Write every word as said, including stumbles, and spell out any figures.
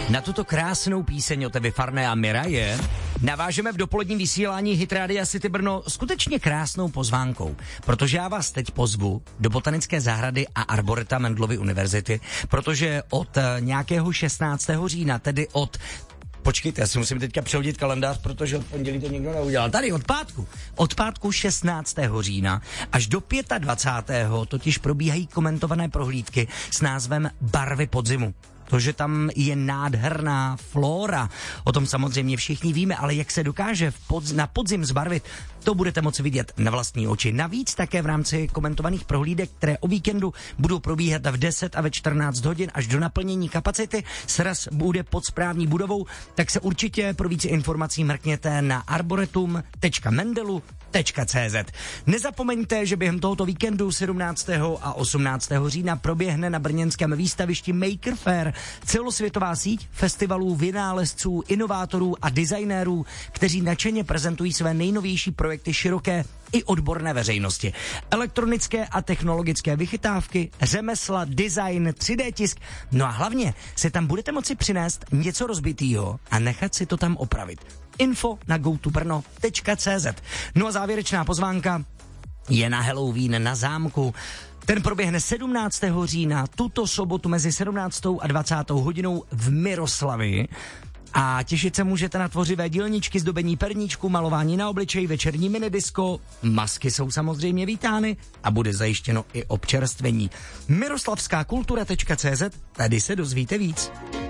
Na tuto krásnou píseň od Evy Farné a Miraje navážeme v dopoledním vysílání Hit Radia City Brno skutečně krásnou pozvánkou, protože já vás teď pozvu do Botanické zahrady a Arboreta Mendelovy univerzity, protože od nějakého šestnáctého října, tedy od Počkejte, já si musím teďka přehodit kalendář, protože od pondělí to nikdo neudělal. Tady od pátku. Od pátku šestnáctého října až do dvacátého pátého totiž probíhají komentované prohlídky s názvem Barvy podzimu. To, že tam je nádherná flóra, o tom samozřejmě všichni víme, ale jak se dokáže v podz- na podzim zbarvit, to budete moci vidět na vlastní oči. Navíc také v rámci komentovaných prohlídek, které o víkendu budou probíhat v deset a ve čtrnáct hodin až do naplnění kapacity, sraz bude pod správní budovou, tak se určitě pro více informací mrkněte na arboretum tečka mendelu tečka cé zet. Nezapomeňte, že během tohoto víkendu sedmnáctého a osmnáctého října proběhne na brněnském výstavišti Maker Faire celosvětová síť festivalů vynálezců, inovátorů a designérů, kteří nadšeně prezentují své nejnovější projekty široké i odborné veřejnosti. Elektronické a technologické vychytávky, řemesla, design, tři dé tisk, no a hlavně se tam budete moci přinést něco rozbitýho a nechat si to tam opravit. Info na go to brno tečka cé zet. No a závěrečná pozvánka je na Halloween na zámku. Ten proběhne sedmnáctého října, tuto sobotu mezi sedmnáctou a dvacátou hodinou v Miroslavi. A těšit se můžete na tvořivé dílničky, zdobení perníčku, malování na obličej, večerní minidisko, masky jsou samozřejmě vítány a bude zajištěno i občerstvení. miroslavská kultura tečka cé zet, tady se dozvíte víc.